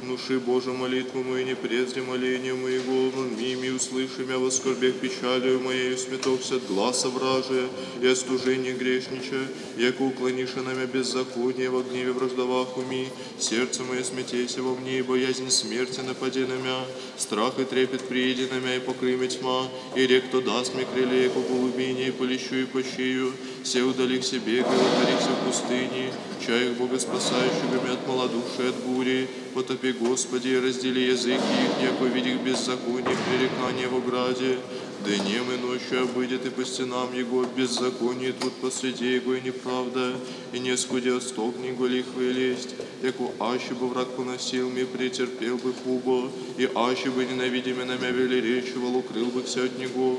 Внуши, Боже, молитву мою, не презри моление моего, мими услыши мя во скорбях печалью моею, сметохся от гласа вражия и остужение грешнича, яко уклониша на мя беззаконие во гневе враждовах уми, сердце мое смятейся во мне, и боязнь смерти напади на мя, страх и трепет прииди на мя, и покрый мя тьма, и рек, кто даст мне крылья, яко голубине, и полещу и почию, все удали к себе, и утарихся в пустыне, чаях Бога спасающего мя от малодушия, от бури, потопи, Господи, и раздели языки их, яко видих беззаконие, пререкание в ограде, днем и ночью обыдет и по стенам Его беззаконие тут посреди Его и неправда, и не сходи от столкни го лихвы и лесть, яко аще бы враг поносил мне, претерпел бы хубо, и аще бы ненавидимо на мя велеречивал, укрыл бы все от Него.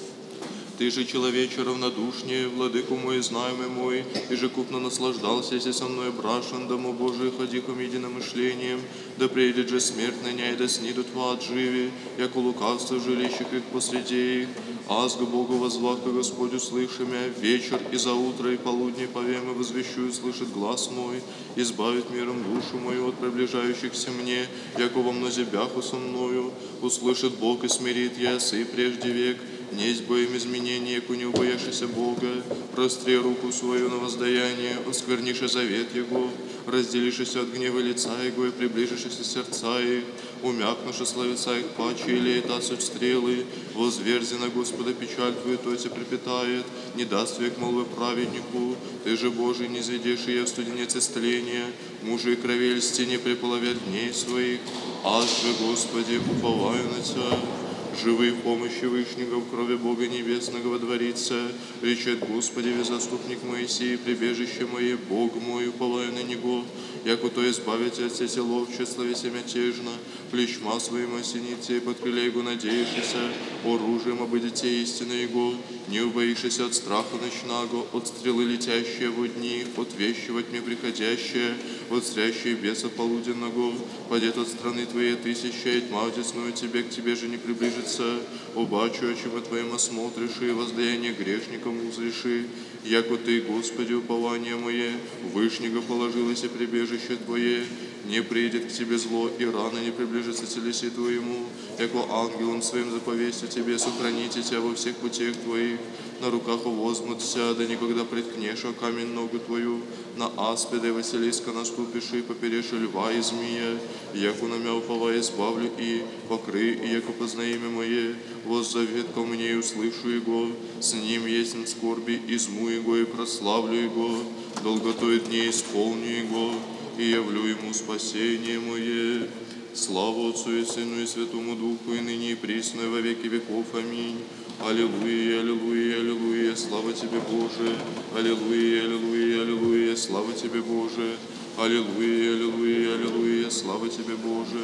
Ты же, человече, равнодушнее, владыку мой, знаемый мой, и же купно наслаждался, если со мной брашен, дому Божий, ходихом единомышлением, да придет же смерть на ней, да снидут в ад живи, яко лукавство жилищих их посреди их. Азго Богу возвах, и Господь услыши мя, вечер и за утро и полудне повем, и возвещу, и слышит глаз мой, избавит миром душу мою от приближающихся мне, яко во мнозе бяху со мною, услышит Бог и смирит ясы прежде век. Несть бы им изменение, яко не убояшися Бога, простри руку свою на воздаяние, оскверниши завет Его, разделишися от гнева лица Его и приближишися сердца их, умякнуши словеса их паче, и лета суть стрелы, возверзи на Господа печаль Твою, то тебя припитает, не даст век молвы праведнику, Ты же, Божий, не изведешь ее в студенец исцеления, мужи и крови льсти не приполовят дней своих, аз же, Господи, уповаю на Тебя. Живы в помощи Вышнего, в крови Бога Небесного водворится. Речет Господи, заступник Моисей, прибежище мое, Бог мой, уповаю на Него. Яко то избавите от сети ловче, словеся мятежно, плечма своим осените, под крылья Его надеешься, оружием обыдете истины Его, не убоишься от страха ночного, от стрелы летящие во дни, от вещи во тьме приходящие, от стрящей беса полуденного, падет от страны Твоей тысяча, и тьма одесную Тебе, к Тебе же не приближится, обачу, о чем Твоим осмотришь, и воздаяние грешникам узреши, яко Ты, Господи, упование мое, Вышнего положилось и прибежище Твое, не придет к Тебе зло, и рано не приближится телеси Твоему, яко ангелом Своим заповестью Тебе сохраните Тебя во всех путях Твоих, на руках возьмутся, да никогда приткнешь о камень ногу Твою, на аспида и Василиска наступишь, и поперешь льва и змея, яко на мя уповая избавлю и покрый, и яко познай имя мое, воззовет ко мне и услышу Его, с ним есть скорби, изму Его и прославлю Его, долготой дней исполню Его, и явлю Ему спасение мое. Слава Отцу и Сыну и Святому Духу, и ныне и присно, и во веки веков. Аминь. Аллилуйя, аллилуйя, аллилуйя, слава Тебе, Боже. Аллилуйя, аллилуйя, аллилуйя, слава Тебе, Боже. Аллилуйя, аллилуйя, аллилуйя, слава Тебе, Боже.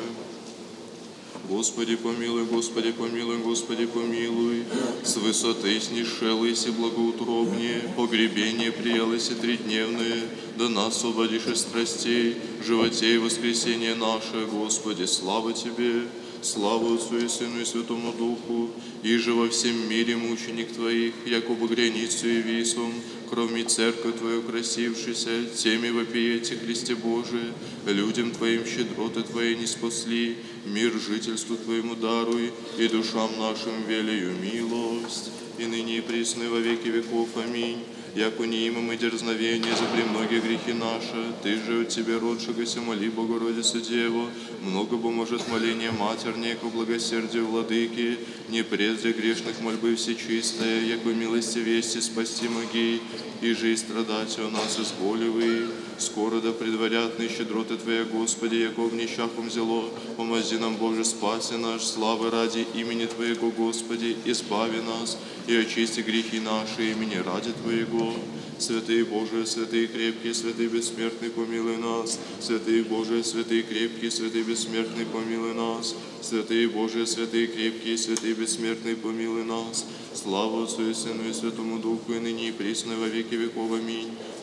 Господи помилуй, Господи помилуй, Господи помилуй. С высоты снишелось и благоутробнее, погребение приялось и тридневное, да нас освободишь из страстей, животе и воскресение наше, Господи, слава Тебе. Слава Отцу и Сыну и Святому Духу, и же во всем мире мученик Твоих, якобы границу и висом, кроме церковь Твою красившися, теми вопиете, Христе Божие, людям Твоим щедроты Твои не спасли, мир жительству Твоему даруй, и душам нашим велею милость, и ныне и присно и во веки веков. Аминь. Яко не имам и дерзновение за премногие грехи наши, Ты же от Тебе родшегося моли, Богородице Деву, много бы может моление матернее, ко благосердию владыки, не презри грешных мольбы всечистая, яко милости вести спасти моги, и же и страдать о нас изголевый. Скоро да предварятны щедроты Твоя, Господи, яко в нищахом зело, помози нам, Боже, спаси наш, славы ради имени Твоего, Господи, избави нас, и очисти грехи наши имени ради Твоего. Святый Боже, святый крепкий, святый бессмертный, помилуй нас. Святый Боже, святый крепкий, святый бессмертный, помилуй нас. Святый Боже, святый крепкий, святый бессмертный, помилуй нас. Слава Отцу и Сыну и Святому Духу, и ныне и присно, и во веки веков. Аминь.